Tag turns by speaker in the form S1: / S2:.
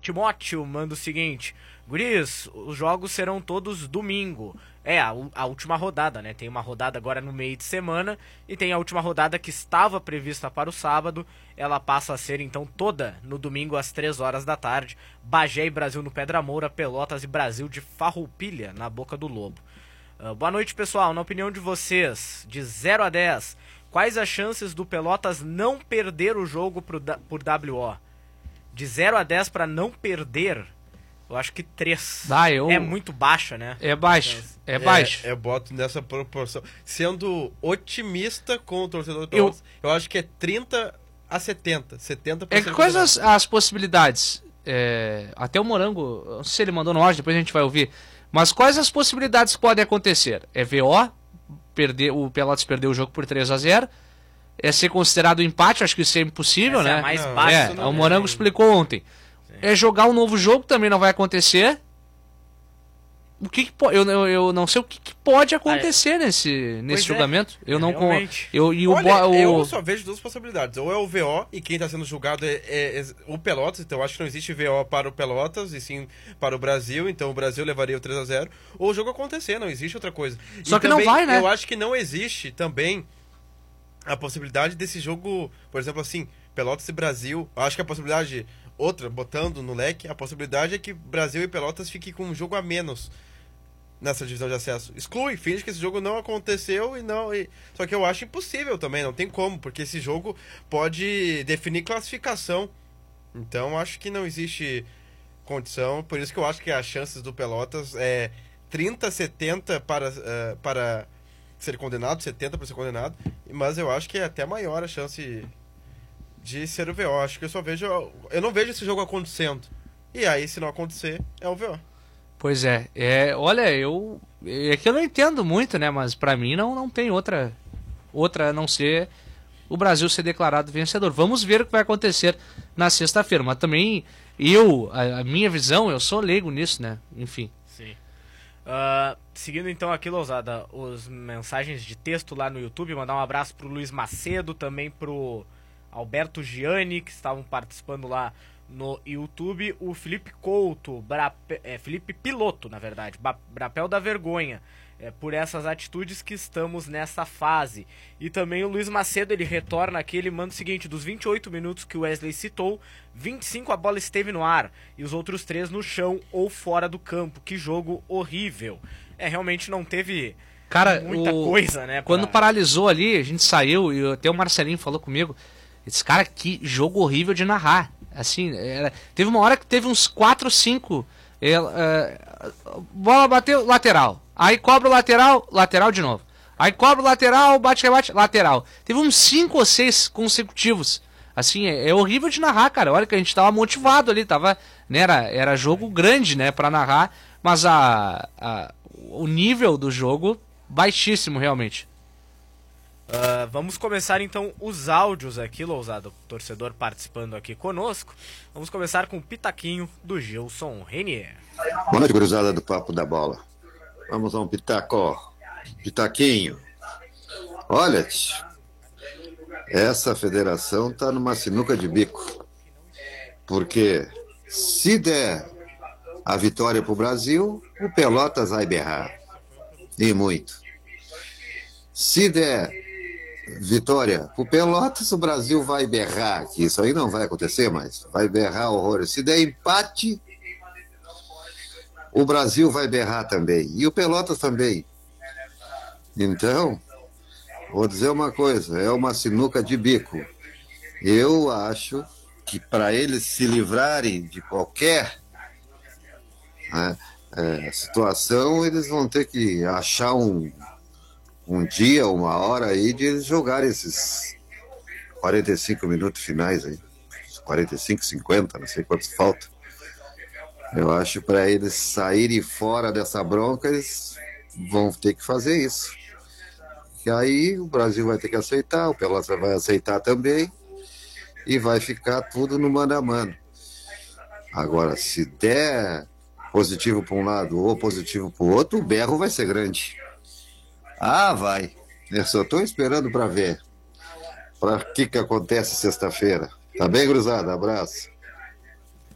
S1: Timóteo manda o seguinte: guris, os jogos serão todos domingo. A última rodada, né? Tem uma rodada agora no meio de semana e tem a última rodada que estava prevista para o sábado. Ela passa a ser então toda no domingo às 3 horas da tarde. Bagé e Brasil no Pedra Moura, Pelotas e Brasil de Farroupilha na Boca do Lobo. Boa noite, pessoal. Na opinião de vocês, de 0 a 10, quais as chances do Pelotas não perder o jogo por WO? De 0 a 10 para não perder, eu acho que 3. É muito baixa, né?
S2: É baixo. É baixo.
S3: Eu boto nessa proporção. Sendo otimista com o torcedor do Pelotas, eu acho que é 30 a 70. 70%.
S2: É que quais as possibilidades? Até o Morango, não sei se ele mandou no áudio, depois a gente vai ouvir. Mas quais as possibilidades que podem acontecer? É VO, o Pelotas perder o jogo por 3 a 0. É ser considerado empate, acho que isso é impossível, né?
S1: É mais baixo.
S2: O Morango explicou ontem. Sim. É jogar um novo jogo, também não vai acontecer. Eu não sei o que pode acontecer nesse julgamento. Eu não
S3: eu só vejo duas possibilidades. Ou é o VO e quem está sendo julgado é o Pelotas, então eu acho que não existe VO para o Pelotas e sim para o Brasil, então o Brasil levaria o 3 a 0. Ou o jogo acontecer, não existe outra coisa.
S2: Só que também, não vai, né?
S3: Eu acho que não existe também a possibilidade desse jogo, por exemplo, assim, Pelotas e Brasil. Eu acho que a possibilidade, outra, botando no leque, a possibilidade é que Brasil e Pelotas fiquem com um jogo a menos nessa divisão de acesso. Exclui, finge que esse jogo não aconteceu só que eu acho impossível também, não tem como, porque esse jogo pode definir classificação. Então acho que não existe condição, por isso que eu acho que as chances do Pelotas é 30, 70 para ser condenado, 70 para ser condenado, mas eu acho que é até maior a chance de ser o VO. Acho que eu não vejo esse jogo acontecendo. E aí, se não acontecer, é o VO.
S2: Pois olha, é que eu não entendo muito, né, mas pra mim não tem outra a não ser o Brasil ser declarado vencedor. Vamos ver o que vai acontecer na sexta-feira, mas também a minha visão, eu sou leigo nisso, né, enfim.
S1: Sim. Seguindo então aqui, Lousada, as mensagens de texto lá no YouTube, mandar um abraço pro Luiz Macedo, também pro Alberto Gianni, que estavam participando lá no YouTube, o Felipe Couto, Felipe Piloto, na verdade, Brapel da Vergonha, por essas atitudes que estamos nessa fase. E também o Luiz Macedo, ele retorna aqui, ele manda o seguinte: dos 28 minutos que o Wesley citou, 25 a bola esteve no ar e os outros 3 no chão ou fora do campo. Que jogo horrível. Realmente não teve muita coisa, né?
S2: Quando paralisou ali, a gente saiu e até o Marcelinho falou comigo, esse cara, que jogo horrível de narrar. Assim, teve uma hora que teve uns 4, 5, bola bateu, lateral. Aí cobra o lateral de novo. Aí cobra o lateral, bate, rebate, lateral. Teve uns 5 ou 6 consecutivos. Assim, é horrível de narrar, cara. Olha que a gente tava motivado ali, né, era jogo grande, né, pra narrar, mas o nível do jogo baixíssimo, realmente.
S1: Vamos começar então os áudios aqui, Lousada, o torcedor participando aqui conosco. Vamos começar com o pitaquinho do Gilson Renier.
S4: Boa noite, gurizada do Papo da Bola. Vamos a um pitaquinho. Olha, essa federação tá numa sinuca de bico. Porque se der a vitória pro Brasil, o Pelotas vai berrar. E muito. Se der vitória pro Pelotas, o Brasil vai berrar, que isso aí não vai acontecer mais, vai berrar horrores. Se der empate, o Brasil vai berrar também, e o Pelotas também. Então, vou dizer uma coisa, é uma sinuca de bico. Eu acho que para eles se livrarem de qualquer situação, eles vão ter que achar um dia, uma hora aí de eles jogarem esses 45 minutos finais aí, 45, 50, não sei quantos faltam. Eu acho que para eles saírem fora dessa bronca, eles vão ter que fazer isso. E aí o Brasil vai ter que aceitar, o Pelotas vai aceitar também, e vai ficar tudo no mano a mano. Agora, se der positivo para um lado ou positivo para o outro, o berro vai ser grande. Vai. Eu só estou esperando para ver. Para que acontece sexta-feira. Tá bem, gurizada? Abraço.